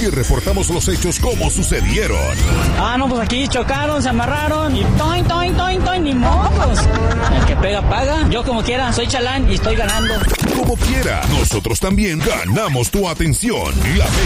Aquí reportamos los hechos como sucedieron. No, pues aquí chocaron, se amarraron y toin, toin, toin, toin, ni mocos. El que pega, paga. Yo como quiera, soy chalán y estoy ganando. Como quiera, nosotros también ganamos tu atención. La